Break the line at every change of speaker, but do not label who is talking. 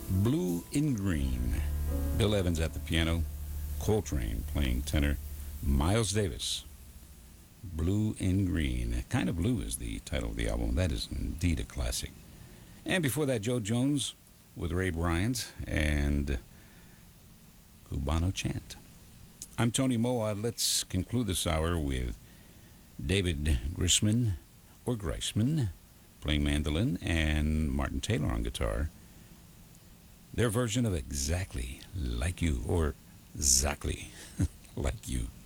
Blue in Green. Bill Evans at the piano, Coltrane playing tenor, Miles Davis. Blue in Green. Kind of Blue is the title of the album. That is indeed a classic. And before that, Joe Jones with Ray Bryant and Cubano Chant. I'm Tony Moa. Let's conclude this hour with David Grisman, or Greisman, playing mandolin, and Martin Taylor on guitar. Their version of Exactly Like You, or Exactly Like You.